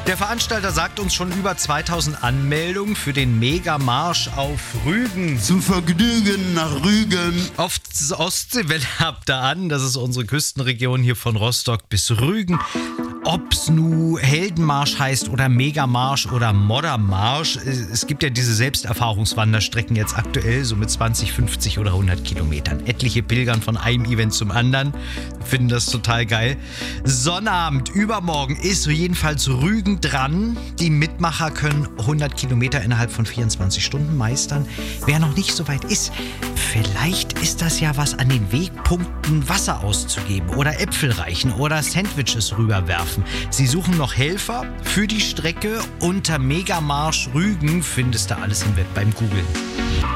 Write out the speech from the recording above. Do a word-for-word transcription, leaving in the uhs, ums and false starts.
Der Veranstalter sagt uns schon über zweitausend Anmeldungen für den Megamarsch auf Rügen. Zum Vergnügen nach Rügen. Auf Ostseewelle habt ihr an, das ist unsere Küstenregion hier von Rostock bis Rügen. Ob's nu Heldenmarsch heißt oder Megamarsch oder Moddermarsch, es gibt ja diese Selbsterfahrungswanderstrecken jetzt aktuell, so mit zwanzig, fünfzig oder hundert Kilometern. Etliche pilgern von einem Event zum anderen, finden das total geil. Sonnabend, übermorgen ist jedenfalls Rügen dran. Die Mitmacher können hundert Kilometer innerhalb von vierundzwanzig Stunden meistern. Wer noch nicht so weit ist, vielleicht ist das ja was, an den Wegpunkten Wasser auszugeben oder Äpfel reichen oder Sandwiches rüberwerfen. Sie suchen noch Helfer für die Strecke. Unter Megamarsch Rügen findest du alles im Web beim Googlen.